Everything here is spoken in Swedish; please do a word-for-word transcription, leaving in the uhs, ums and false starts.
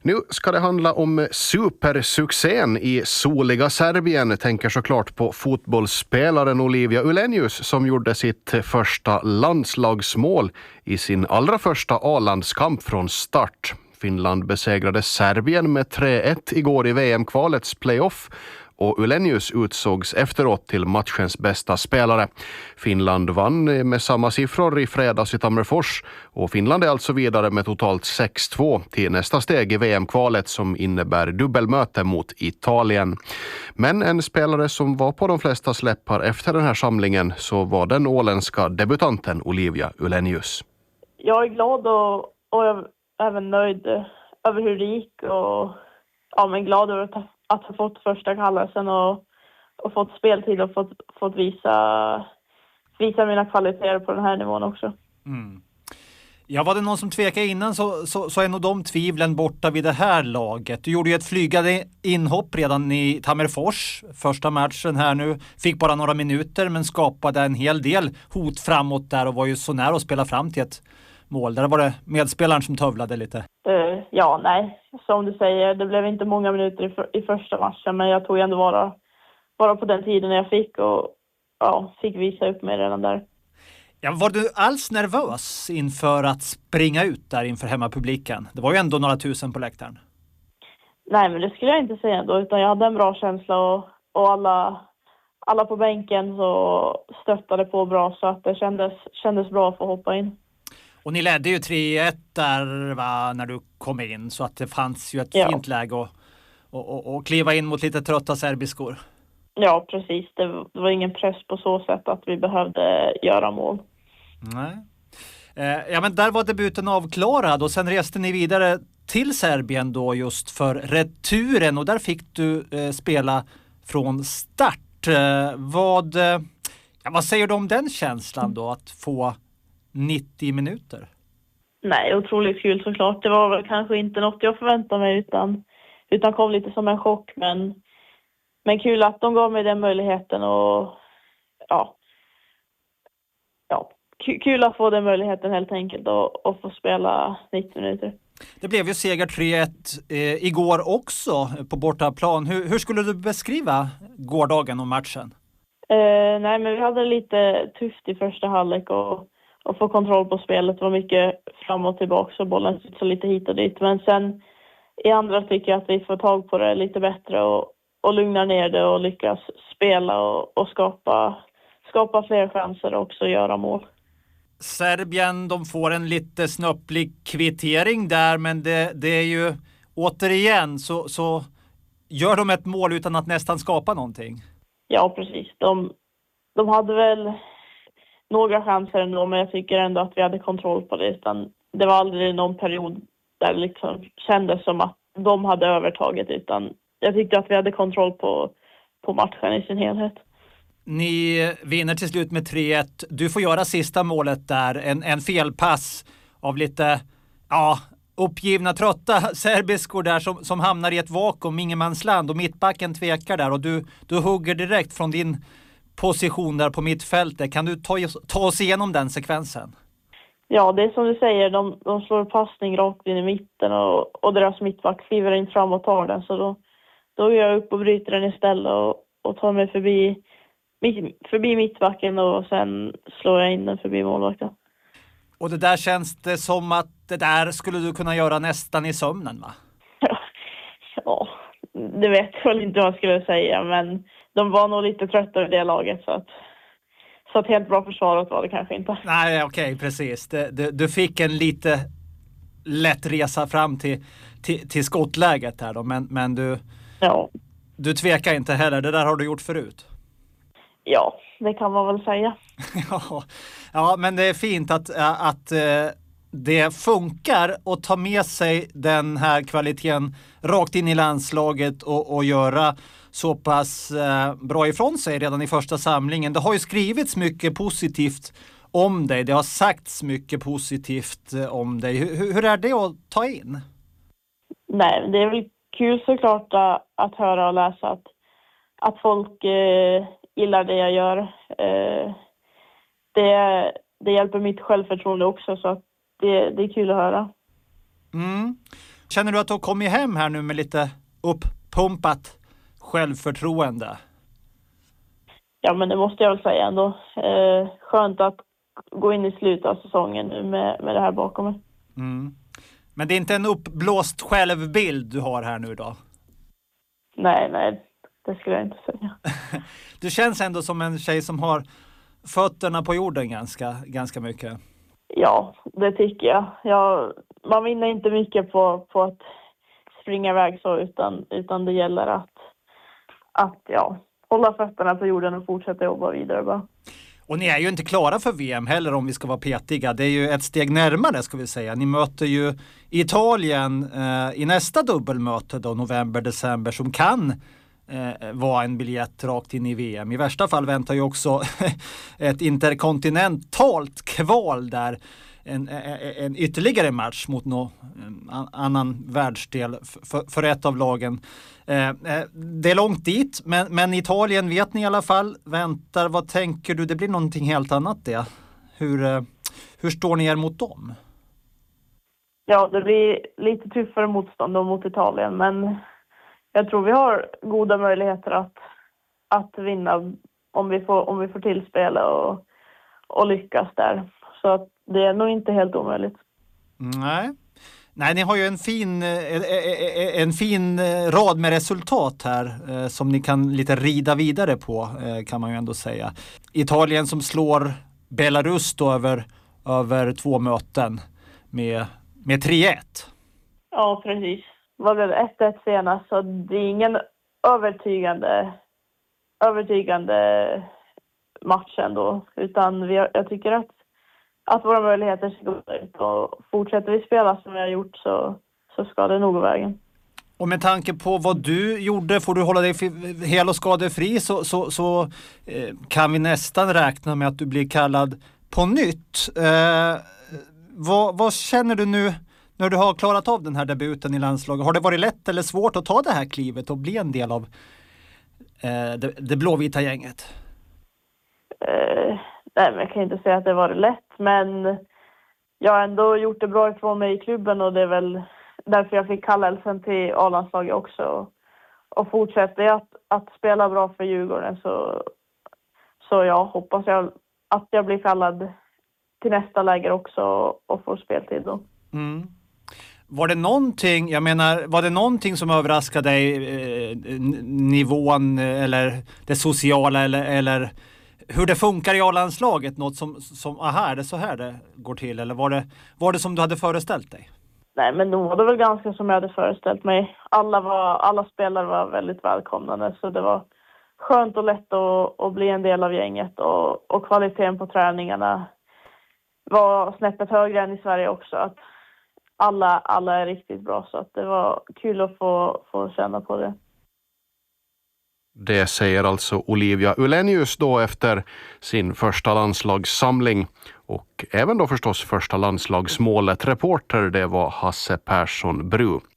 Nu ska det handla om supersuccén i soliga Serbien. Tänker såklart på fotbollsspelaren Olivia Ulenius som gjorde sitt första landslagsmål i sin allra första A-landskamp från start. Finland besegrade Serbien med tre ett igår i V M-kvalets playoff och Ulenius utsågs efteråt till matchens bästa spelare. Finland vann med samma siffror i fredags i Tammerfors och Finland är alltså vidare med totalt sex två till nästa steg i V M-kvalet som innebär dubbelmöte mot Italien. Men en spelare som var på de flesta släppar efter den här samlingen så var den åländska debutanten Olivia Ulenius. Jag är glad och, och jag är även nöjd över hur det gick och ja, men glad över att att ha fått första kallelsen och, och fått speltid och fått, fått visa, visa mina kvaliteter på den här nivån också. Mm. Ja, var det någon som tvekade innan så, så, så är nog de tvivlen borta vid det här laget. Du gjorde ju ett flygande inhopp redan i Tammerfors, första matchen här nu. Fick bara några minuter men skapade en hel del hot framåt där och var ju så nära att spela fram till ett mål. Där var det medspelaren som tövlade lite. Uh, ja, nej. Som du säger, det blev inte många minuter i, för, i första matchen men jag tog ändå vara, vara på den tiden jag fick och ja, fick visa upp mig redan där. Ja, var du alls nervös inför att springa ut där inför hemmapubliken? Det var ju ändå några tusen på läktaren. Nej, men det skulle jag inte säga ändå, utan jag hade en bra känsla och, och alla, alla på bänken så stöttade på bra så att det kändes, kändes bra att få hoppa in. Och ni ledde ju tre ett där va, när du kom in så att det fanns ju ett ja. fint läge att och, och, och kliva in mot lite trötta serbiskor. Ja, precis. Det var ingen press på så sätt att vi behövde göra mål. Nej. Eh, ja, men där var debuten avklarad och sen reste ni vidare till Serbien då just för returen och där fick du eh, spela från start. Eh, vad, eh, ja, vad säger du om den känslan då att få nittio minuter? Nej, otroligt kul såklart. Det var väl kanske inte något jag förväntade mig utan, utan kom lite som en chock. Men, men kul att de gav mig den möjligheten och ja, ja kul att få den möjligheten helt enkelt och, och få spela nittio minuter. Det blev ju seger tre ett eh, igår också på bortaplan. Hur, hur skulle du beskriva gårdagen och matchen? Eh, nej, men vi hade lite tufft i första halvlek och och få kontroll på spelet. Det var mycket fram och tillbaka och bollen så lite hit och dit. Men sen i andra tycker jag att vi får tag på det lite bättre och, och lugnar ner det och lyckas spela och, och skapa, skapa fler chanser och också göra mål. Serbien, de får en lite snöpplig kvittering där men det, det är ju återigen så, så gör de ett mål utan att nästan skapa någonting. Ja, precis. De, de hade väl några chanser ändå, men jag tycker ändå att vi hade kontroll på det. Utan det var aldrig någon period där det liksom kändes som att de hade övertaget. Utan jag tyckte att vi hade kontroll på, på matchen i sin helhet. Ni vinner till slut med tre ett. Du får göra sista målet där. En, en felpass av lite ja, uppgivna, trötta serbiskor där som, som hamnar i ett vakuum, ingenmansland. Och mittbacken tvekar där och du, du hugger direkt från din position där på mittfältet. Kan du ta, ta oss igenom den sekvensen? Ja, det är som du säger. De, de slår passning rakt in i mitten och, och deras mittback kliver in fram och tar den. Så då, då går jag upp och bryter den istället och, och tar mig förbi, förbi mittbacken och sen slår jag in den förbi målvakten. Och det där känns det som att det där skulle du kunna göra nästan i sömnen, va? Ja, det vet jag väl inte vad jag skulle säga, men de var nog lite trötta i det laget så att, så att helt bra försvaret var det kanske inte. Nej, okej, okay, precis. Det, det, du fick en lite lätt resa fram till, till, till skottläget här då, men, men du, ja. du tvekar inte heller. Det där har du gjort förut. Ja, det kan man väl säga. ja, ja, men det är fint att, att det funkar att ta med sig den här kvaliteten rakt in i landslaget och, och göra så pass eh, bra ifrån sig redan i första samlingen. Det har ju skrivits mycket positivt om dig. Det har sagts mycket positivt eh, om dig. Hur, hur är det att ta in? Nej, det är väl kul såklart att, att höra och läsa att, att folk eh, gillar det jag gör. Eh, det, det hjälper mitt självförtroende också så att det, det är kul att höra. Mm. Känner du att du har kommit hem här nu med lite upppumpat självförtroende? Ja, men det måste jag väl säga ändå. Eh, skönt att gå in i slutet av säsongen nu med, med det här bakom mig. Mm. Men det är inte en uppblåst självbild du har här nu idag? Nej, nej. Det skulle jag inte säga. Du känns ändå som en tjej som har fötterna på jorden ganska, ganska mycket. Ja, det tycker jag. jag. Man vinner inte mycket på, på att springa iväg så, utan, utan det gäller att, att ja, hålla fötterna på jorden och fortsätta jobba vidare bara. Och ni är ju inte klara för V M heller om vi ska vara petiga. Det är ju ett steg närmare ska vi säga. Ni möter ju Italien eh, i nästa dubbelmöte då, november-december, som kan eh, vara en biljett rakt in i V M. I värsta fall väntar ju också ett interkontinentalt kval där. En, en ytterligare match mot någon annan världsdel för, för ett av lagen. Eh, det är långt dit, men, men Italien vet ni i alla fall. Väntar, vad tänker du? Det blir någonting helt annat det. Hur, eh, hur står ni er mot dem? Ja, det blir lite tuffare motstånd då mot Italien, men jag tror vi har goda möjligheter att, att vinna om vi får, om vi får tillspela och, och lyckas där. Så att det är nog inte helt omöjligt. Nej. Nej, ni har ju en fin, en fin rad med resultat här som ni kan lite rida vidare på, kan man ju ändå säga. Italien som slår Belarus då över, över två möten med, med tre ett. Ja, precis. Var det ett ett senast, så det är ingen övertygande, övertygande match ändå. Utan vi har, jag tycker att att våra möjligheter ska gå ut, och fortsätter vi spela som vi har gjort så, så ska det nog gå vägen. Och med tanke på vad du gjorde, får du hålla dig hel och skadefri, så, så, så eh, kan vi nästan räkna med att du blir kallad på nytt. Eh, vad, vad känner du nu när du har klarat av den här debuten i landslaget? Har det varit lätt eller svårt att ta det här klivet och bli en del av eh, det, det blåvita gänget? Eh, nej, men jag kan inte säga att det var lätt, men jag har ändå gjort det bra ifrån mig i klubben, och det är väl därför jag fick kallelsen till A-landslaget också. Och fortsätter jag att, att spela bra för Djurgården, så, så jag hoppas jag att jag blir kallad till nästa läger också och får speltid då. Mm. Var det någonting, jag menar, var det någonting som överraskade dig, eh, nivån eller det sociala eller, eller hur det funkar i A-landslaget? Något som, som aha, är det så här det går till? Eller var det, var det som du hade föreställt dig? Nej, men då var det väl ganska som jag hade föreställt mig. Alla, var, alla spelare var väldigt välkomnande, så det var skönt och lätt att, att bli en del av gänget. Och, och kvaliteten på träningarna var snäppet högre än i Sverige också. Att alla, alla är riktigt bra, så att det var kul att få, få känna på det. Det säger alltså Olivia Ullenius då efter sin första landslagssamling, och även då förstås första landslagsmålet. Reporter, det var Hasse Persson Bru.